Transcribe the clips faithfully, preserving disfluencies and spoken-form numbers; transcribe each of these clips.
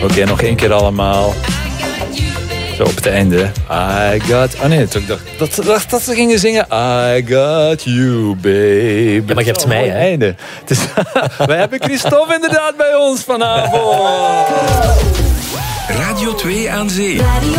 Oké, okay, nog één keer allemaal. Zo op het einde. I got... Ah nee, ik dacht dat, dat, dat ze gingen zingen. I got you, babe. Ja, maar je hebt zo, mij, hè? Einde. Dus, wij hebben Christophe inderdaad bij ons vanavond. Radio twee aan zee.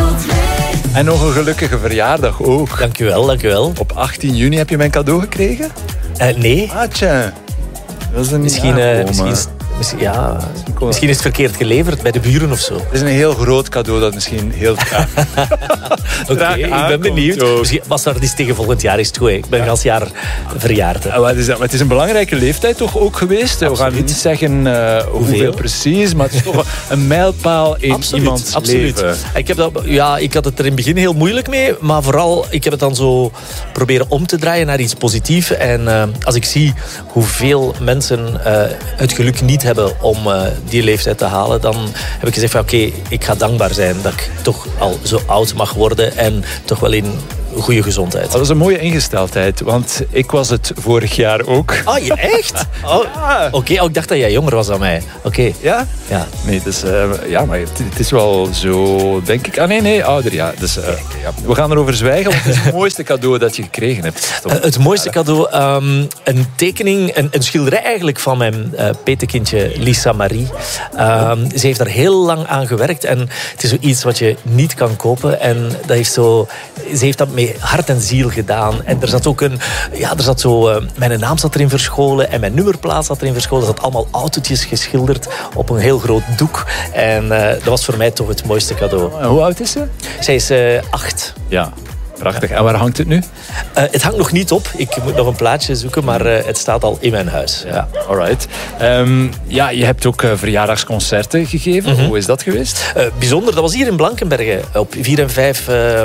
En nog een gelukkige verjaardag ook. Dank u wel, dank u wel. Op achttien juni heb je mijn cadeau gekregen? Uh, nee. Ah, tja. Dat is een Misschien, uh, misschien, is, misschien, ja, misschien is het verkeerd geleverd bij de buren of zo. Het is een heel groot cadeau dat misschien heel traag Oké, okay, ik ben benieuwd. Misschien, was daar iets tegen volgend jaar is het goed. Hè? Ik ben ja. gans jaar verjaard. Uh, het, is, het is een belangrijke leeftijd toch ook geweest. Absoluut. We gaan niet zeggen uh, hoeveel. hoeveel precies, maar het is toch een mijlpaal in absoluut, iemands absoluut. leven. Ik, heb dat, ja, ik had het er in het begin heel moeilijk mee, maar vooral ik heb het dan zo proberen om te draaien naar iets positiefs. En uh, als ik zie hoeveel mensen uh, het geluk niet hebben om uh, die leeftijd te halen, dan heb ik gezegd van oké, okay, ik ga dankbaar zijn dat ik toch al zo oud mag worden en toch wel in goede gezondheid. Dat is een mooie ingesteldheid, want ik was het vorig jaar ook. Ah, je echt? Oh, ja. Oké, okay, oh, ik dacht dat jij jonger was dan mij. Oké. Okay. Ja? Ja. Nee, dus, uh, ja, maar het, het is wel zo, denk ik. Ah, nee, nee, ouder, ja. Dus, uh, ja. We gaan erover zwijgen, want het is het mooiste cadeau dat je gekregen hebt. Uh, het mooiste cadeau, um, een tekening, een, een schilderij eigenlijk van mijn uh, petekindje Lisa Marie. Um, ze heeft daar heel lang aan gewerkt en het is zoiets wat je niet kan kopen. En dat heeft zo, ze heeft dat mee hart en ziel gedaan. En er zat ook een... Ja, er zat zo... Uh, mijn naam zat erin verscholen en mijn nummerplaat zat erin verscholen. Er zat allemaal autootjes geschilderd op een heel groot doek. En uh, dat was voor mij toch het mooiste cadeau. En hoe oud is ze? Zij is uh, acht. Ja. Prachtig. En waar hangt het nu? Uh, het hangt nog niet op. Ik moet nog een plaatje zoeken, maar uh, het staat al in mijn huis. Ja, alright. Um, ja, je hebt ook uh, verjaardagsconcerten gegeven. Mm-hmm. Hoe is dat geweest? Uh, bijzonder. Dat was hier in Blankenberge. Op vier en vijf... Uh,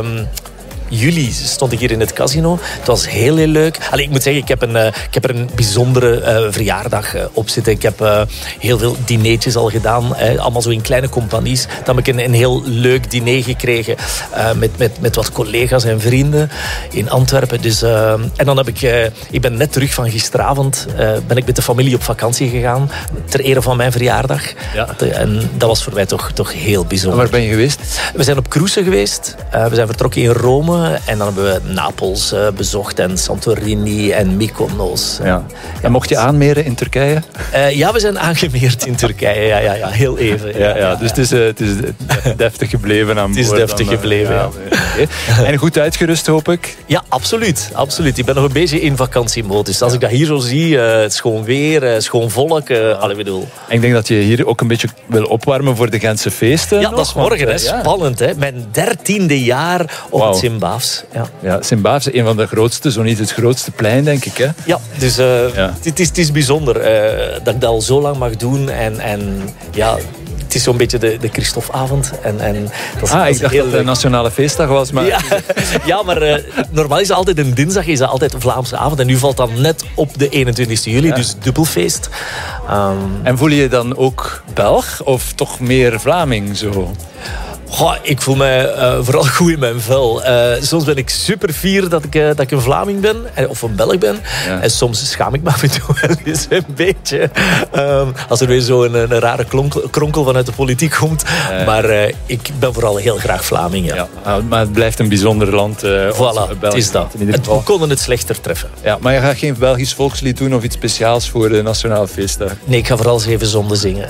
juli stond ik hier in het casino. Het was heel, heel leuk. Allee, ik moet zeggen, ik heb, een, uh, ik heb er een bijzondere uh, verjaardag uh, op zitten. Ik heb uh, heel veel dineetjes al gedaan. Uh, allemaal zo in kleine compagnies. Dan heb ik een, een heel leuk diner gekregen. Uh, met, met, met wat collega's en vrienden in Antwerpen. Dus, uh, en dan heb ik... Uh, ik ben net terug van gisteravond. Uh, ben ik met de familie op vakantie gegaan. Ter ere van mijn verjaardag. Ja. En dat was voor mij toch, toch heel bijzonder. En waar ben je geweest? We zijn op cruise geweest. Uh, we zijn vertrokken in Rome. En dan hebben we Napels uh, bezocht en Santorini en Mykonos. Ja. En mocht je aanmeren in Turkije? Uh, ja, we zijn aangemeerd in Turkije. Ja, ja, ja, heel even. Ja, ja, ja. Dus het is, uh, het is deftig gebleven aan boord. Het is deftig dan, gebleven, ja. ja. Okay. En goed uitgerust, hoop ik? Ja, absoluut. absoluut. Ik ben nog een beetje in vakantiemodus. Dus als ik dat hier zo zie, uh, het schoon weer, uh, schoon volk. Uh, allee, bedoel. En ik denk dat je hier ook een beetje wil opwarmen voor de Gentse feesten. Ja, nog, dat is morgen. want, hè. Spannend, hè. Mijn dertiende jaar op wow. het Simbaafs. Ja, ja Simbaafs, een van de grootste, zo niet het grootste plein, denk ik. Hè? Ja, dus uh, ja. Het, is, het is bijzonder uh, dat ik dat al zo lang mag doen. En, en ja... Het is zo'n beetje de, de Christophe-avond. En, en dat is, ah, dat is ik dacht heel dat het een nationale feestdag was. Maar... Ja, ja, maar uh, normaal is het altijd een dinsdag, is dat altijd een Vlaamse avond. En nu valt dat net op de eenentwintigste juli, ja. Dus dubbelfeest. Um... En voel je je dan ook Belg of toch meer Vlaming zo? Goh, ik voel mij uh, vooral goed in mijn vel. Uh, soms ben ik super fier dat ik, uh, dat ik een Vlaming ben. Of een Belg ben. Ja. En soms schaam ik me af en toe wel eens een beetje. Um, als er weer zo'n een, een rare klonkel, kronkel vanuit de politiek komt. Ja. Maar uh, ik ben vooral heel graag Vlaming. Ja. Ja, maar het blijft een bijzonder land. Uh, voilà, het is dat. Het, we konden het slechter treffen. Ja, maar je gaat geen Belgisch volkslied doen of iets speciaals voor de Nationale Feestdag? Nee, ik ga vooral Zeven Zonden zingen.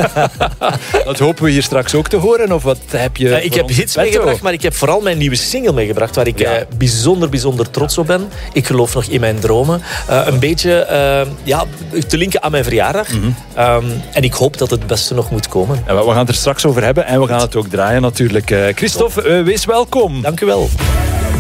Dat hopen we hier straks ook te horen. Of wat heb je... Uh, ik heb hits meegebracht, maar ik heb vooral mijn nieuwe single meegebracht, waar ik ja. uh, bijzonder, bijzonder trots op ben. Ik geloof nog in mijn dromen. Uh, een beetje uh, ja, te linken aan mijn verjaardag. Mm-hmm. Um, en ik hoop dat het beste nog moet komen. En we gaan het er straks over hebben en we gaan het ook draaien natuurlijk. Uh, Christophe, uh, wees welkom. Dank u wel.